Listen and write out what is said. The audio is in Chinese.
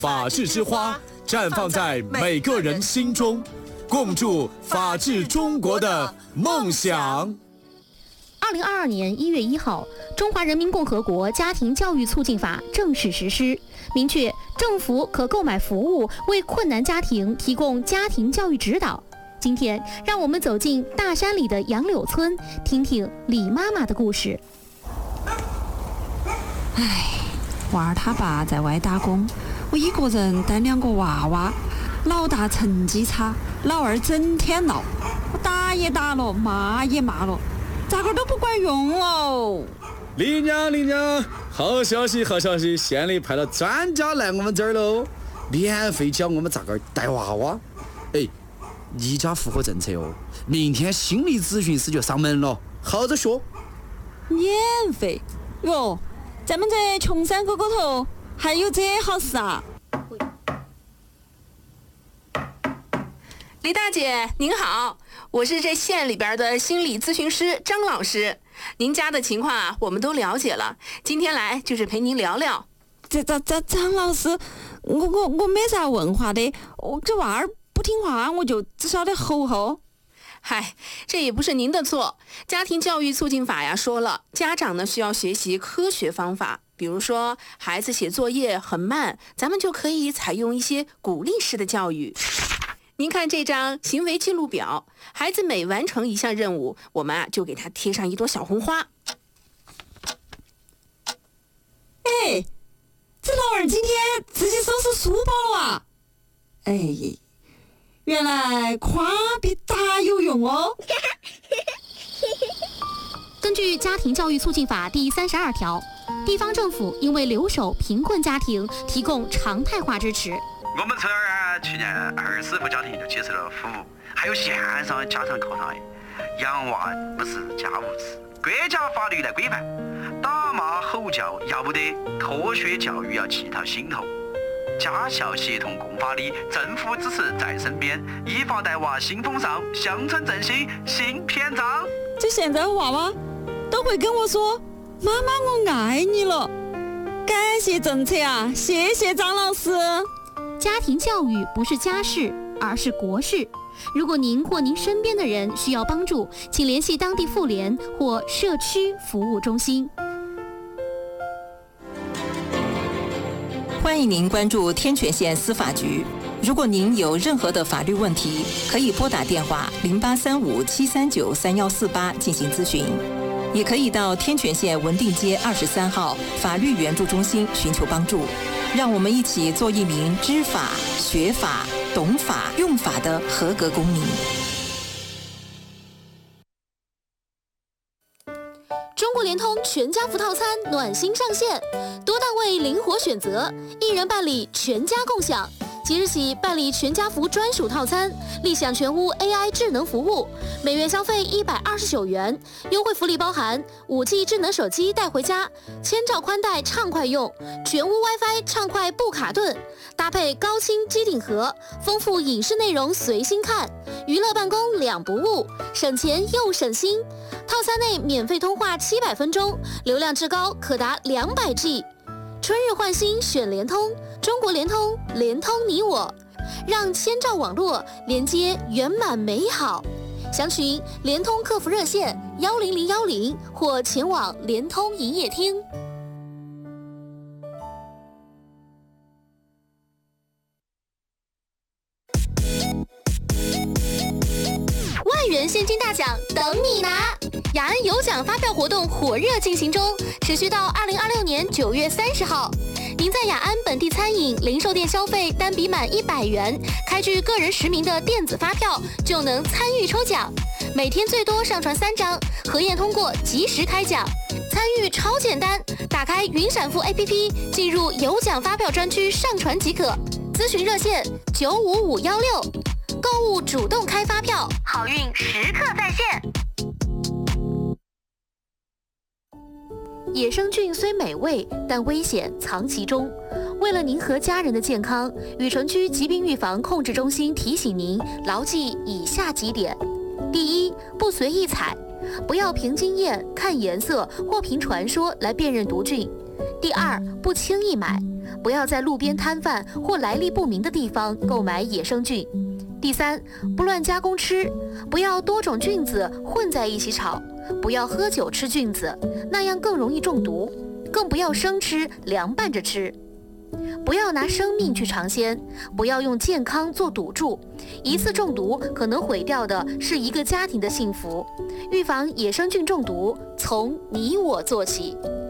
法治之花绽放在每个人心中，共筑法治中国的梦想。 2022年1月1号，《中华人民共和国家庭教育促进法》正式实施，明确政府可购买服务为困难家庭提供家庭教育指导。今天，让我们走进大山里的杨柳村，听听李妈妈的故事。 娃儿他爸在外打工，我一个人带2个娃娃，老大成绩差，老二整天闹，我打也打了，骂也骂了，咋个都不管用哦。 李娘，好消息，县里派了专家来我们这儿喽，免费教我们咋个带娃娃。你家符合政策哦，明天心理咨询师就上门了，好着说。 免费哟，咱们这穷山沟沟头还有这好事啊！ 李大姐您好，我是这县里边的心理咨询师张老师，您家的情况啊我们都了解了，今天来就是陪您聊聊。 张老师，我没啥文化的，我这娃儿不听话，我就只晓得吼。 嗨，这也不是您的错。家庭教育促进法呀说了，家长呢需要学习科学方法，比如说孩子写作业很慢，咱们就可以采用一些鼓励式的教育。您看这张行为记录表，孩子每完成一项任务，我们就给他贴上一朵小红花。 这老二今天自己收拾书包了啊！原来夸比打有用哦。 根据《家庭教育促进法》第32条，地方政府应为留守贫困家庭提供常态化支持。 我们村儿去年20户家庭就接受了服务，还有线上家长课堂。养娃不是家务事，国家法律来规范，打骂吼叫要不得，脱学教育要系到心头。家校协同共发力，政府支持在身边，依法带娃新风尚，乡村振兴新篇章。 这现在娃娃都会跟我说：“妈妈，我爱你了。”感谢政策啊，谢谢张老师。 家庭教育不是家事，而是国事。如果您或您身边的人需要帮助，请联系当地妇联或社区服务中心。 欢迎您关注天泉县司法局。如果您有任何的法律问题，可以拨打电话0835-739-3148进行咨询，也可以到天泉县文定街23号法律援助中心寻求帮助。让我们一起做一名知法、学法、懂法、用法的合格公民。 中国联通全家福套餐暖心上线，多档位灵活选择，一人办理全家共享。即日起办理全家福专属套餐，立享全屋 AI 智能服务，每月消费129元，优惠福利包含5G 智能手机带回家，1000兆宽带畅快用，全屋 WiFi 畅快不卡顿，搭配高清机顶盒，丰富影视内容随心看，娱乐办公两不误，省钱又省心。套餐内免费通话700分钟，流量至高可达200G。春日换新选联通，中国联通，联通你我，让1000兆网络连接圆满美好。详询联通客服热线10010或前往联通营业厅。万元现金大奖等你拿！雅安有奖发票活动火热进行中，持续到2026年9月30号。您在雅安本地餐饮、零售店消费单笔满100元，开具个人实名的电子发票，就能参与抽奖。每天最多上传3张，核验通过及时开奖。参与超简单，打开云闪付 APP， 进入有奖发票专区上传即可。咨询热线95516。购物主动开发票，好运时刻在线。野生菌虽美味，但危险藏其中。为了您和家人的健康，雨城区疾病预防控制中心提醒您牢记以下几点：第一，不随意采，不要凭经验、看颜色或凭传说来辨认毒菌；第二，不轻易买， 不要在路边摊贩或来历不明的地方购买野生菌。第三，不乱加工吃，不要多种菌子混在一起炒，不要喝酒吃菌子，那样更容易中毒，更不要生吃凉拌着吃。不要拿生命去尝鲜，不要用健康做赌注，一次中毒可能毁掉的是一个家庭的幸福。预防野生菌中毒，从你我做起。